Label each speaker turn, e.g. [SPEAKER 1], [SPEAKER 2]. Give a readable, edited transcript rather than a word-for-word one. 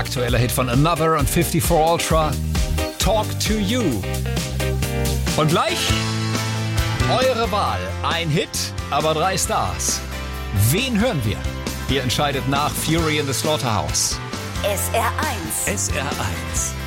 [SPEAKER 1] aktueller Hit von Another und 54 Ultra, Talk to You. Und gleich eure Wahl. Ein Hit, aber 3 Stars. Wen hören wir? Ihr entscheidet nach Fury in the Slaughterhouse.
[SPEAKER 2] SR1.
[SPEAKER 3] SR1.